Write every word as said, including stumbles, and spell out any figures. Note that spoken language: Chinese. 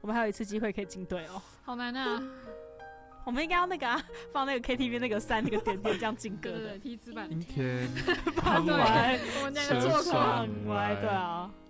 我们还有一次机会可以进队哦， 好难啊！ 我们应该要那个啊，放那个 K T V 那个三那个点点这样进歌的， 对对对，梯子版。 阴天很歪， 我们那个做车过， 上很歪，对啊。